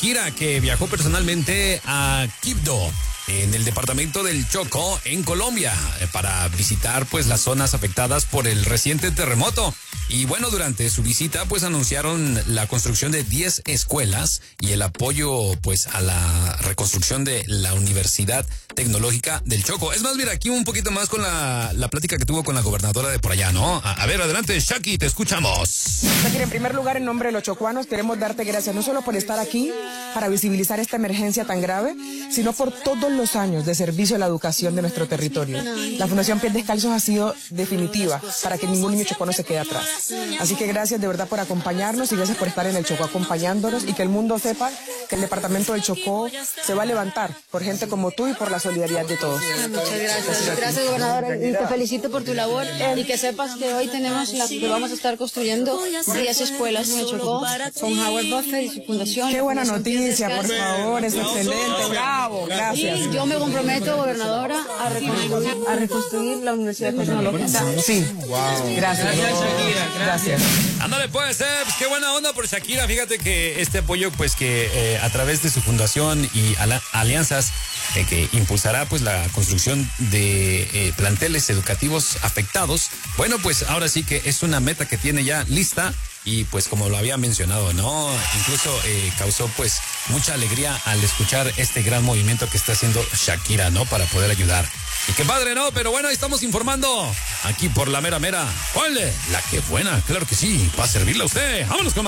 Shakira, que viajó personalmente a Quibdó, en el departamento del Chocó, en Colombia, para visitar pues las zonas afectadas por el reciente terremoto. Y bueno, durante su visita pues anunciaron la construcción de 10 escuelas y el apoyo pues a la reconstrucción de la Universidad Tecnológica del Chocó. Es más, mira, aquí un poquito más con la plática que tuvo con la gobernadora de por allá, ¿no? A ver, adelante, Shaki, te escuchamos. Shakira, en primer lugar, en nombre de los chocuanos, queremos darte gracias no solo por estar aquí para visibilizar esta emergencia tan grave, sino por todos los años de servicio a la educación de nuestro territorio. La Fundación Pies Descalzos ha sido definitiva para que ningún niño chocó no se quede atrás. Así que gracias de verdad por acompañarnos y gracias por estar en el Chocó acompañándonos y que el mundo sepa que el departamento del Chocó se va a levantar por gente como tú y por la solidaridad de todos. Muchas gracias. Gracias, gobernadora. Y te felicito por tu labor y que sepas que hoy tenemos que vamos a estar construyendo 10 escuelas en el Chocó con Howard Buffett y su fundación. Qué buena noticia, por favor, es excelente, bravo, gracias. Y yo me comprometo, gobernadora, a reconstruir la Universidad Tecnológica. Sí, gracias. Gracias. Ándale pues, qué buena onda por Shakira. Fíjate que este apoyo pues que a través de su fundación y alianzas que impulsará pues la construcción de planteles educativos afectados. Bueno, pues ahora sí que es una meta que tiene ya lista. Y pues como lo había mencionado, ¿no? Incluso causó pues mucha alegría al escuchar este gran movimiento que está haciendo Shakira, ¿no? Para poder ayudar. Y qué padre, ¿no? Pero bueno, ahí estamos informando aquí por la mera mera. ¡Ole! La que buena, claro que sí, para servirle a usted. Vámonos con